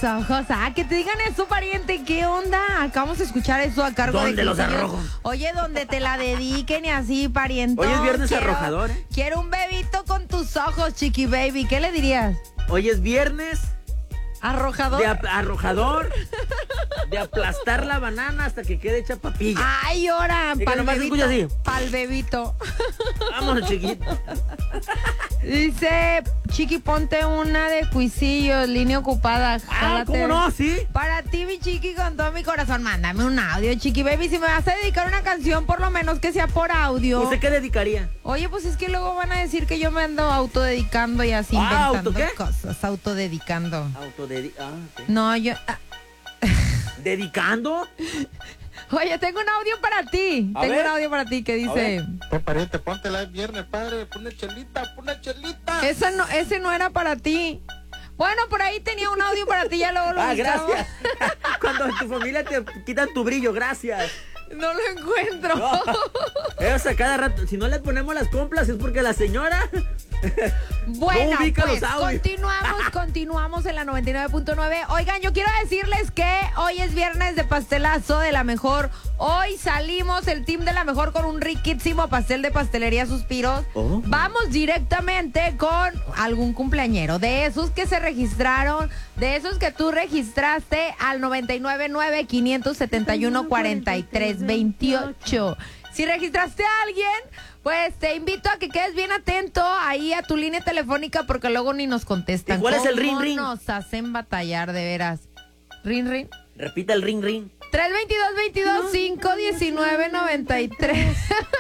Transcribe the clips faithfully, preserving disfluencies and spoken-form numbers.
ojos. Ah, que te digan eso, pariente. ¿Qué onda? Acabamos de escuchar eso a cargo de... ¿Dónde los Crisillo. arrojo? Oye, donde te la dediquen y así, pariente. Hoy es viernes arrojador, ¿eh? Quiero un bebito con tus ojos, chiqui baby. ¿Qué le dirías? Hoy es viernes ¿Arrojador? de ap- arrojador, de aplastar la banana hasta que quede hecha papilla. Ay, ahora, Y que pa'l nomás bebito. escucha así. Pa'l bebito. Vámonos, chiquito. Dice, Chiqui, ponte una de Cuisillos, línea ocupada. Ah, Jálate. ¿cómo no? ¿Sí? Para ti, mi Chiqui, con todo mi corazón, mándame un audio, Chiqui Baby. Si me vas a dedicar una canción, por lo menos que sea por audio. ¿Usted qué dedicaría? Oye, pues es que luego van a decir que yo me ando autodedicando y así Ah, inventando ¿auto qué? cosas, autodedicando. Autodedi... Ah, ok. No, yo... ah, ¿Dedicando? Oye, tengo un audio para ti. A tengo ver. un audio para ti que dice... Pues pariente, ponte la viernes, padre, pon una chelita, pon una chelita. Esa no, ese no era para ti. Bueno, por ahí tenía un audio para ti, ya luego lo Ah, buscamos. gracias. Cuando en tu familia te quitan tu brillo, gracias. No lo encuentro. No. Eh, o sea, cada rato, si no le ponemos las compras es porque la señora... Bueno, No ubica pues los audios. continuamos, continuamos en la noventa y nueve punto nueve. Oigan, yo quiero decirles que hoy es viernes de pastelazo de La Mejor. Hoy salimos el team de La Mejor con un riquísimo pastel de Pastelería Suspiros. Oh. Vamos directamente con algún cumpleañero, de esos que se registraron, de esos que tú registraste al noventa y nueve nueve, quinientos setenta y uno, cuarenta y tres veintiocho. Si registraste a alguien, pues te invito a que quedes bien atento ahí a tu línea telefónica porque luego ni nos contestan. ¿Y cuál es el ¿Cómo ring, ring? nos hacen batallar, de veras? Ring, ring. Repita el ring, ring. tres veintidós, veintidós, cinco diecinueve, noventa y tres.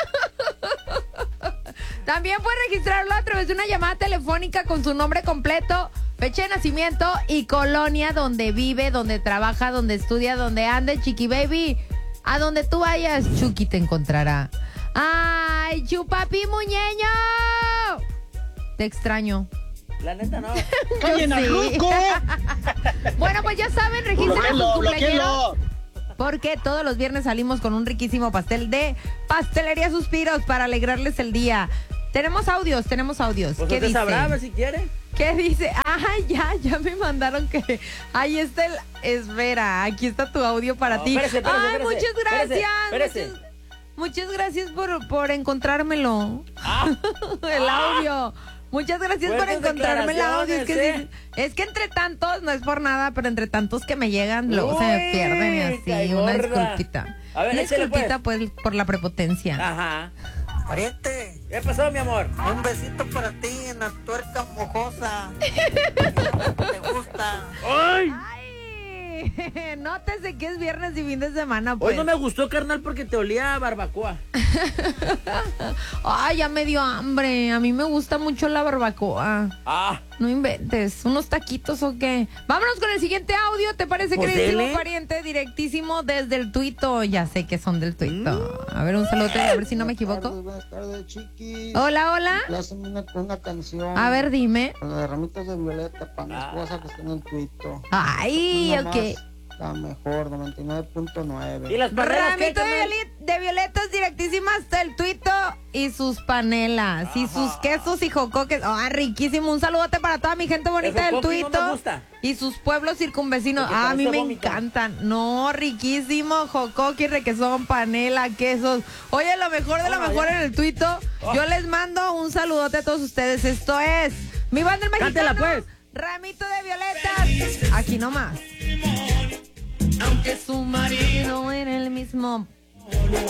También puedes registrarlo a través de una llamada telefónica con su nombre completo, fecha de nacimiento y colonia donde vive, donde trabaja, donde estudia, donde ande, Chiqui Baby. A donde tú vayas, Chucky te encontrará. ¡Ay, chupapi muñeño! Te extraño. La neta no. ¡Oye, Narruco! Bueno, pues ya saben, registren a sus Bloquéalo, cumpleañeros. bloquéalo. Porque todos los viernes salimos con un riquísimo pastel de Pastelería Suspiros para alegrarles el día. Tenemos audios, tenemos audios. Pues ¿Qué usted dice? sabrá, a ver si quiere. ¿Qué dice? Ay, ya, ya me mandaron que... Ahí está el... Espera, aquí está tu audio para No, ti. espérese, espérese, Ay, espérese, muchas gracias. espérese, espérese. Muchas, muchas gracias por, por encontrármelo. Ah. El audio. Muchas gracias por Fuertes encontrarme el audio. Es que, declaraciones, sí, es que entre tantos, no es por nada, pero entre tantos que me llegan, luego se me Uy, pierden y así. caigorra. Una disculpita. A ver, una échale, disculpita, pues, por la prepotencia. Ajá. Pariente, ¿Qué pasó, mi amor? un besito para ti en la tuerca mojosa. ¿Te gusta? ¡Ay! Ay, nótese que es viernes y fin de semana, pues. Hoy no me gustó, carnal, porque te olía a barbacoa. Ay, ya me dio hambre. A mí me gusta mucho la barbacoa. Ah. No inventes. ¿Unos taquitos o qué? Vámonos con el siguiente audio. ¿Te parece, Pues queridísimo dele. pariente? Directísimo desde el tuito. Ya sé que son del tuito. A ver, un saludo, a ver si no me equivoco. Buenas tardes, chiqui. Hola, hola. Plázame una, una canción. A ver, dime. Con las ramitas de violeta para mi Ah. esposa que está en el tuito. Ay, Una ok. más, la mejor, noventa y nueve punto nueve. ¿Y las panelas qué, Ramito de, carnal? violi- de violetas directísimas hasta el tuito y sus panelas y sus quesos y jocoques. Ah, riquísimo. Un saludote para toda mi gente bonita El del jocoqui no tuito me gusta. y sus pueblos circunvecinos. Porque Ah, a mí me parece vómito. encantan. No, riquísimo. Jocoqui, requesón, panela, quesos. Oye, lo mejor de lo Oh, mejor ya. en el tuito. Oh. Yo les mando un saludote a todos ustedes. Esto es Mi Banda el Mexicano. Cántela, pues. Ramito de violetas. Aquí nomás. Aunque su marido en el mismo.